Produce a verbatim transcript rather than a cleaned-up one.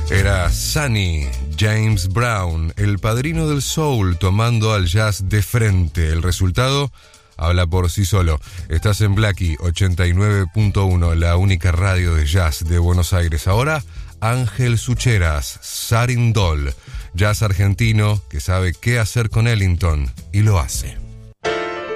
Era Sonny James Brown, el padrino del soul, tomando al jazz de frente. El resultado habla por sí solo. Estás en Blackie ochenta y nueve punto uno, la única radio de jazz de Buenos Aires. Ahora, Ángel Sucheras, Sarindol, jazz argentino que sabe qué hacer con Ellington y lo hace.